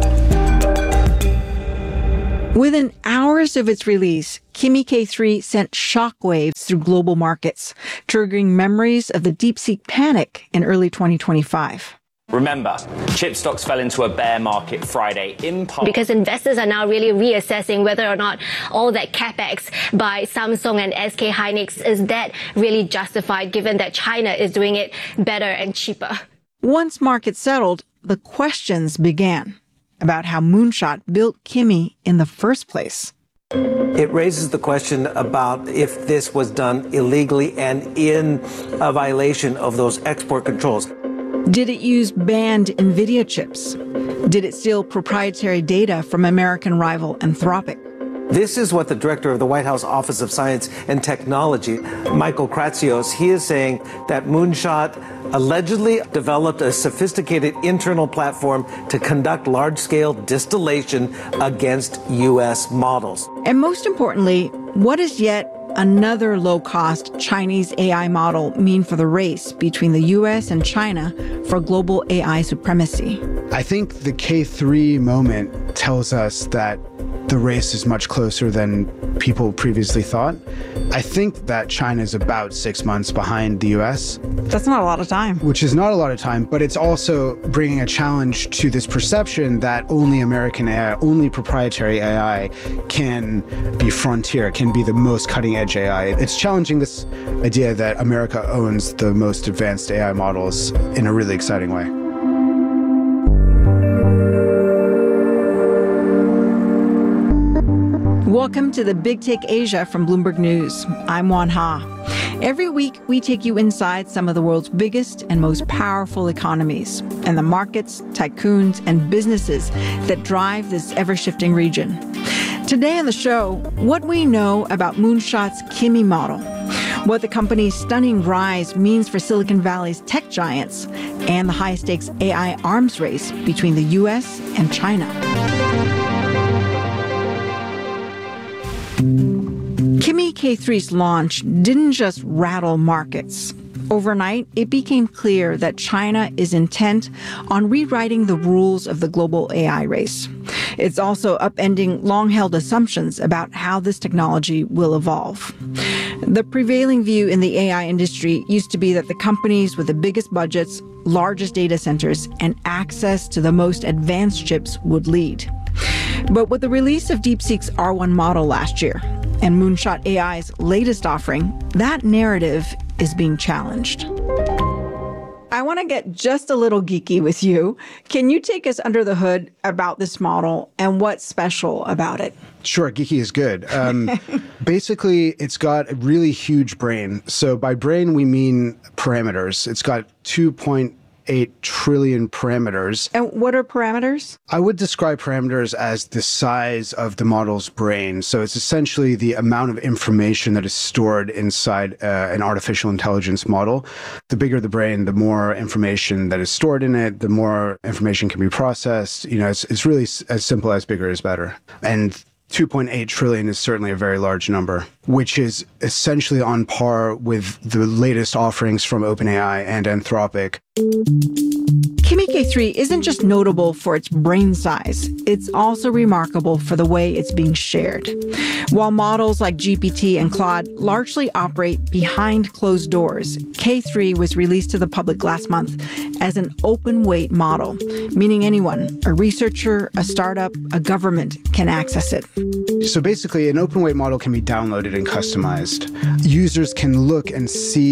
Within hours of its release, Kimi K3 sent shockwaves through global markets, triggering memories of the DeepSeek panic in early 2025. Remember, chip stocks fell into a bear market Friday in part because investors are now really reassessing whether or not all that capex by Samsung and SK Hynix is that really justified, given that China is doing it better and cheaper. Once markets settled, the questions began about how Moonshot built Kimi in the first place. It raises the question about if this was done illegally and in a violation of those export controls. Did it use banned NVIDIA chips? Did it steal proprietary data from American rival Anthropic? This is what the director of the White House Office of Science and Technology, Michael Kratsios, he is saying that Moonshot allegedly developed a sophisticated internal platform to conduct large-scale distillation against U.S. models. And most importantly, what does yet another low-cost Chinese AI model mean for the race between the U.S. and China for global AI supremacy? I think the K3 moment tells us that the race is much closer than people previously thought. I think that China is about 6 months behind the US. That's not a lot of time. Which is not a lot of time, but it's also bringing a challenge to this perception that only American AI, only proprietary AI can be frontier, can be the most cutting edge AI. It's challenging this idea that America owns the most advanced AI models in a really exciting way. Welcome to the Big Take Asia from Bloomberg News. I'm Juan Ha. Every week, we take you inside some of the world's biggest and most powerful economies and the markets, tycoons, and businesses that drive this ever-shifting region. Today on the show, what we know about Moonshot's Kimi model, what the company's stunning rise means for Silicon Valley's tech giants, and the high-stakes AI arms race between the U.S. and China. Kimi K3's launch didn't just rattle markets. Overnight, it became clear that China is intent on rewriting the rules of the global AI race. It's also upending long-held assumptions about how this technology will evolve. The prevailing view in the AI industry used to be that the companies with the biggest budgets, largest data centers, and access to the most advanced chips would lead. But with the release of DeepSeek's R1 model last year and Moonshot AI's latest offering, that narrative is being challenged. I want to get just a little geeky with you. Can you take us under the hood about this model and what's special about it? Sure, geeky is good. Basically, it's got a really huge brain. So by brain, we mean parameters. It's got 2.8 trillion parameters. And what are parameters? I would describe parameters as the size of the model's brain. So it's essentially the amount of information that is stored inside an artificial intelligence model. The bigger the brain, the more information that is stored in it, the more information can be processed. You know, it's really as simple as bigger is better. And 2.8 trillion is certainly a very large number, which is essentially on par with the latest offerings from OpenAI and Anthropic. Kimi K3 isn't just notable for its brain size, it's also remarkable for the way it's being shared. While models like GPT and Claude largely operate behind closed doors, K3 was released to the public last month as an open-weight model, meaning anyone, a researcher, a startup, a government, can access it. So basically, an open-weight model can be downloaded and customized. Users can look and see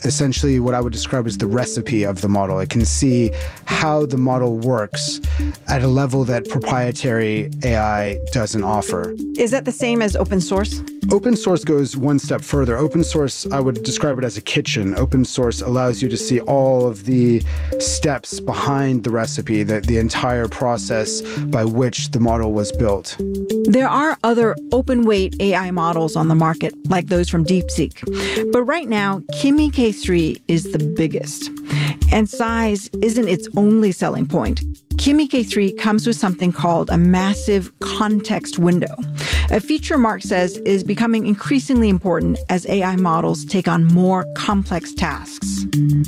essentially what I would describe as the recipe of the model. It can see how the model works at a level that proprietary AI doesn't offer. Is that the same as open source? Open source goes one step further. Open source, I would describe it as a kitchen. Open source allows you to see all of the steps behind the recipe, the entire process by which the model was built. There are other open-weight AI models on the market, like those from DeepSeek. But right now, Kimi K3 is the biggest. And size isn't its only selling point. Kimi K3 comes with something called a massive context window, a feature Mark says is becoming increasingly important as AI models take on more complex tasks.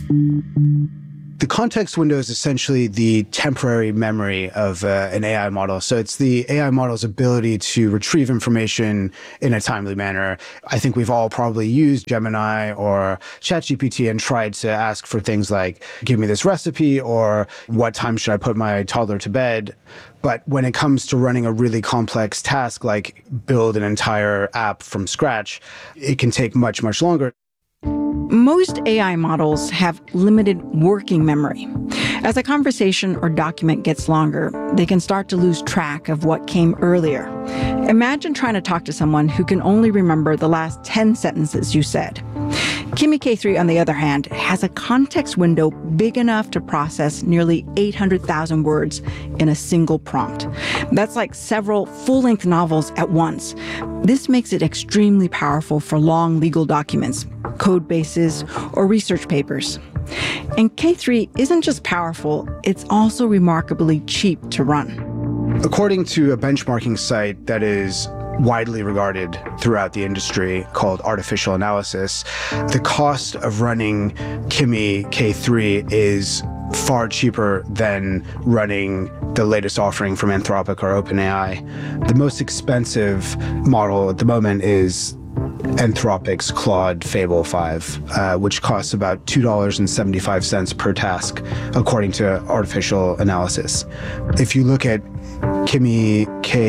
The context window is essentially the temporary memory of an AI model. So it's the AI model's ability to retrieve information in a timely manner. I think we've all probably used Gemini or ChatGPT and tried to ask for things like, give me this recipe, or what time should I put my toddler to bed? But when it comes to running a really complex task, like build an entire app from scratch, it can take much, much longer. Most AI models have limited working memory. As a conversation or document gets longer, they can start to lose track of what came earlier. Imagine trying to talk to someone who can only remember the last 10 sentences you said. Kimi K3, on the other hand, has a context window big enough to process nearly 800,000 words in a single prompt. That's like several full-length novels at once. This makes it extremely powerful for long legal documents, code bases, or research papers. And K3 isn't just powerful, it's also remarkably cheap to run. According to a benchmarking site that is widely regarded throughout the industry called Artificial Analysis, the cost of running Kimi K3 is far cheaper than running the latest offering from Anthropic or OpenAI. The most expensive model at the moment is Anthropic's Claude Fable 5, which costs about $2.75 per task, according to Artificial Analysis. If you look at Kimi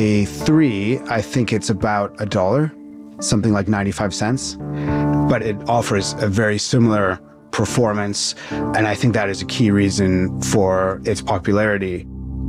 K3, I think it's about $1, something like 95 cents, but it offers a very similar performance, and I think that is a key reason for its popularity.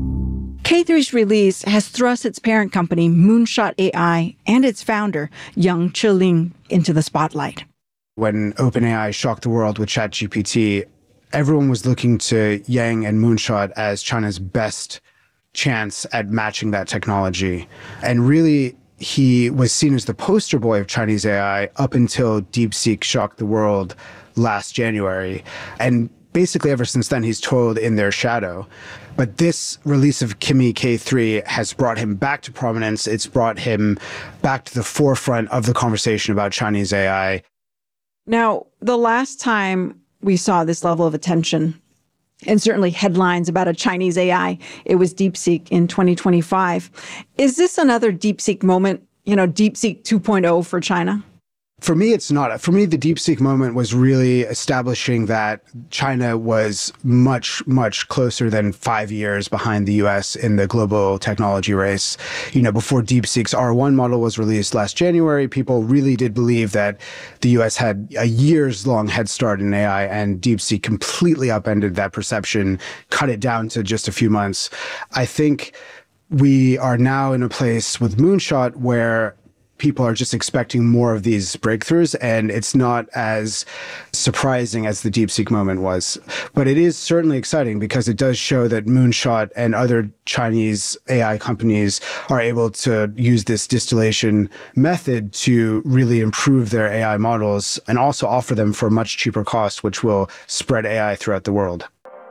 K3's release has thrust its parent company, Moonshot AI, and its founder, Yang-Chi Ling, into the spotlight. When OpenAI shocked the world with ChatGPT, everyone was looking to Yang and Moonshot as China's best chance at matching that technology. And really, he was seen as the poster boy of Chinese AI up until DeepSeek shocked the world last January. And basically ever since then, he's toiled in their shadow. But this release of Kimi K3 has brought him back to prominence. It's brought him back to the forefront of the conversation about Chinese AI. Now, the last time we saw this level of attention, and certainly headlines about a Chinese AI, it was DeepSeek in 2025. Is this another DeepSeek moment, DeepSeek 2.0 for China? For me, it's not. For me, the DeepSeek moment was really establishing that China was much, much closer than 5 years behind the US in the global technology race. Before DeepSeek's R1 model was released last January, people really did believe that the US had a years-long head start in AI, and DeepSeek completely upended that perception, cut it down to just a few months. I think we are now in a place with Moonshot where people are just expecting more of these breakthroughs, and it's not as surprising as the DeepSeek moment was. But it is certainly exciting because it does show that Moonshot and other Chinese AI companies are able to use this distillation method to really improve their AI models and also offer them for a much cheaper cost, which will spread AI throughout the world.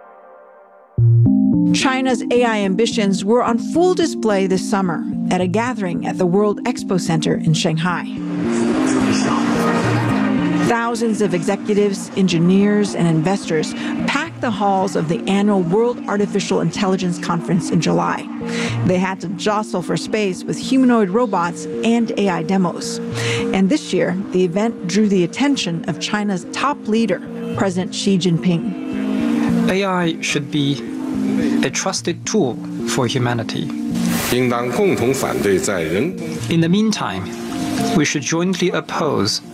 China's AI ambitions were on full display this summer at a gathering at the World Expo Center in Shanghai. Thousands of executives, engineers, and investors packed the halls of the annual World Artificial Intelligence Conference in July. They had to jostle for space with humanoid robots and AI demos. And this year, the event drew the attention of China's top leader, President Xi Jinping. AI should be a trusted tool for humanity. In the meantime, we should jointly oppose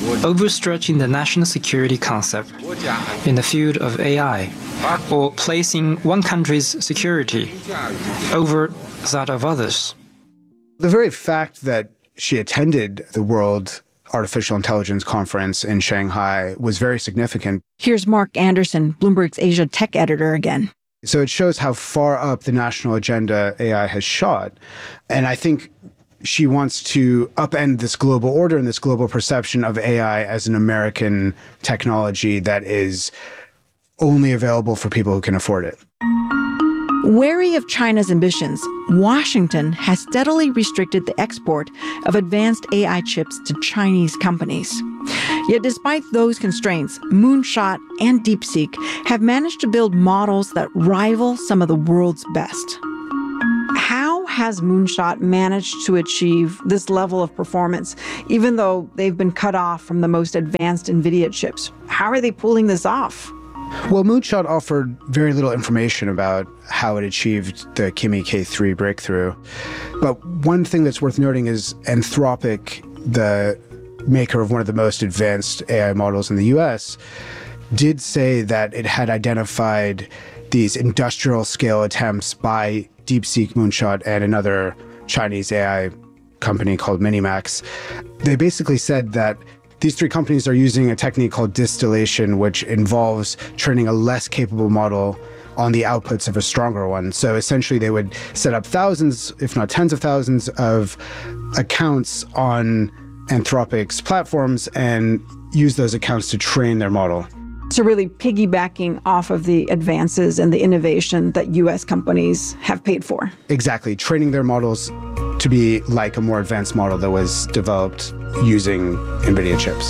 overstretching the national security concept in the field of AI, or placing one country's security over that of others. The very fact that she attended the World Artificial Intelligence Conference in Shanghai was very significant. Here's Mark Anderson, Bloomberg's Asia tech editor again. So it shows how far up the national agenda AI has shot. And I think she wants to upend this global order and this global perception of AI as an American technology that is only available for people who can afford it. Wary of China's ambitions, Washington has steadily restricted the export of advanced AI chips to Chinese companies. Yet despite those constraints, Moonshot and DeepSeek have managed to build models that rival some of the world's best. How has Moonshot managed to achieve this level of performance, even though they've been cut off from the most advanced NVIDIA chips? How are they pulling this off? Well, Moonshot offered very little information about how it achieved the Kimi K3 breakthrough. But one thing that's worth noting is Anthropic, the maker of one of the most advanced AI models in the US, did say that it had identified these industrial scale attempts by DeepSeek, Moonshot, and another Chinese AI company called Minimax. They basically said that these three companies are using a technique called distillation, which involves training a less capable model on the outputs of a stronger one. So essentially they would set up thousands, if not tens of thousands, of accounts on Anthropic's platforms and use those accounts to train their model. So really piggybacking off of the advances and the innovation that U.S. companies have paid for. Exactly. Training their models to be like a more advanced model that was developed using NVIDIA chips.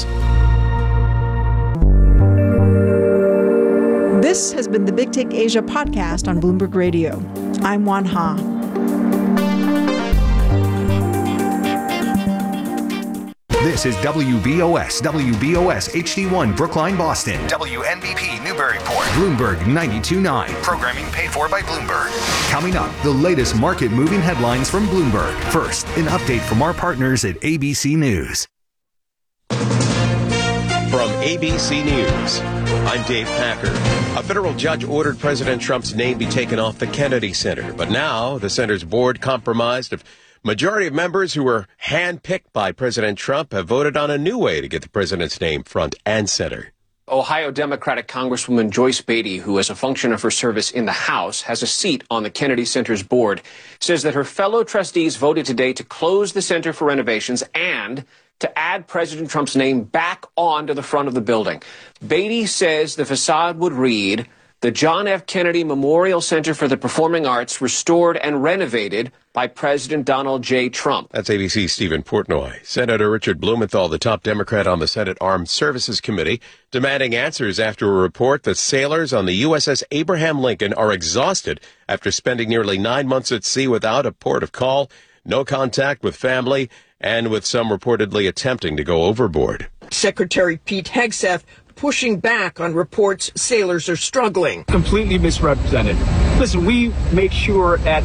This has been the Big Take Asia podcast on Bloomberg Radio. I'm Wan Ha. This is WBOS HD1 Brookline, Boston. WNBP Newburyport. Bloomberg 92.9. Programming paid for by Bloomberg. Coming up, the latest market-moving headlines from Bloomberg. First, an update from our partners at ABC News. From ABC News, I'm Dave Packer. A federal judge ordered President Trump's name be taken off the Kennedy Center, but now the center's board, comprised of majority of members who were handpicked by President Trump, have voted on a new way to get the president's name front and center. Ohio Democratic Congresswoman Joyce Beatty, who as a function of her service in the House has a seat on the Kennedy Center's board, says that her fellow trustees voted today to close the center for renovations and to add President Trump's name back onto the front of the building. Beatty says the facade would read, "The John F. Kennedy Memorial Center for the Performing Arts, restored and renovated by President Donald J. Trump." That's ABC's Stephen Portnoy. Senator Richard Blumenthal, the top Democrat on the Senate Armed Services Committee, demanding answers after a report that sailors on the USS Abraham Lincoln are exhausted after spending nearly 9 months at sea without a port of call, no contact with family, and with some reportedly attempting to go overboard. Secretary Pete Hegseth pushing back on reports sailors are struggling. Completely misrepresented. Listen, we make sure that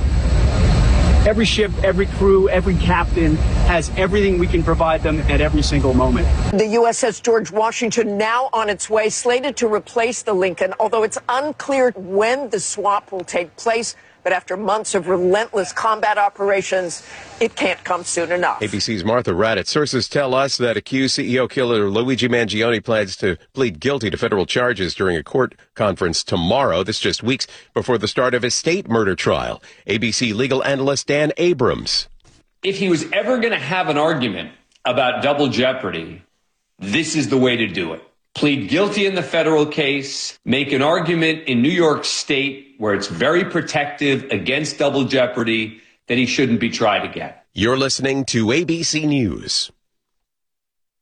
every ship, every crew, every captain has everything we can provide them at every single moment. The USS George Washington now on its way, slated to replace the Lincoln, although it's unclear when the swap will take place. But after months of relentless combat operations, it can't come soon enough. ABC's Martha Raddatz. Sources tell us that accused CEO killer Luigi Mangione plans to plead guilty to federal charges during a court conference tomorrow. This just weeks before the start of his state murder trial. ABC legal analyst Dan Abrams. If he was ever going to have an argument about double jeopardy, this is the way to do it. Plead guilty in the federal case, make an argument in New York State where it's very protective against double jeopardy that he shouldn't be tried again. You're listening to ABC News.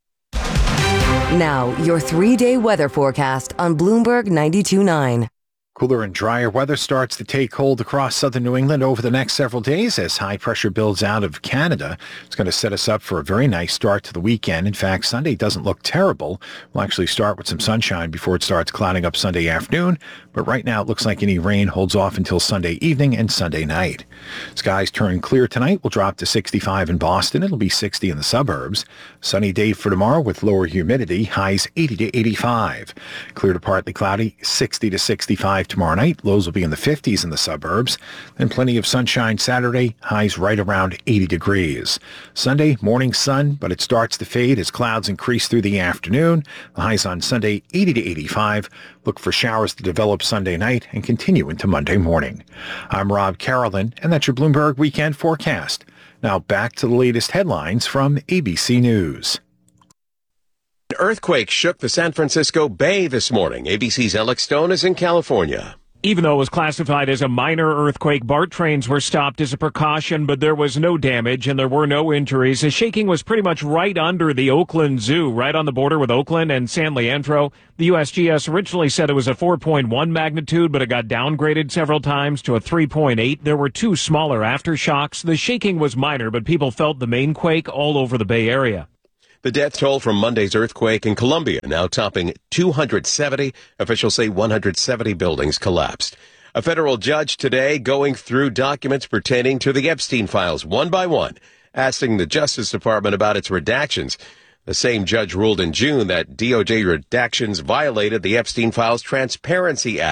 Now, your 3-day weather forecast on Bloomberg 92.9. Cooler and drier weather starts to take hold across southern New England over the next several days as high pressure builds out of Canada. It's going to set us up for a very nice start to the weekend. In fact, Sunday doesn't look terrible. We'll actually start with some sunshine before it starts clouding up Sunday afternoon. But right now, it looks like any rain holds off until Sunday evening and Sunday night. Skies turn clear tonight. We'll drop to 65 in Boston. It'll be 60 in the suburbs. Sunny day for tomorrow with lower humidity. Highs 80 to 85. Clear to partly cloudy. 60 to 65 tomorrow night. Lows will be in the 50s in the suburbs. Then plenty of sunshine Saturday. Highs right around 80 degrees. Sunday, morning sun, but it starts to fade as clouds increase through the afternoon. The highs on Sunday, 80 to 85. Look for showers to develop Sunday night and continue into Monday morning. I'm Rob Carolyn, and that's your Bloomberg Weekend Forecast. Now back to the latest headlines from ABC News. An earthquake shook the San Francisco Bay this morning. ABC's Alex Stone is in California. Even though it was classified as a minor earthquake, BART trains were stopped as a precaution, but there was no damage and there were no injuries. The shaking was pretty much right under the Oakland Zoo, right on the border with Oakland and San Leandro. The USGS originally said it was a 4.1 magnitude, but it got downgraded several times to a 3.8. There were two smaller aftershocks. The shaking was minor, but people felt the main quake all over the Bay Area. The death toll from Monday's earthquake in Colombia now topping 270. Officials say 170 buildings collapsed. A federal judge today going through documents pertaining to the Epstein files one by one, asking the Justice Department about its redactions. The same judge ruled in June that DOJ redactions violated the Epstein files Transparency Act.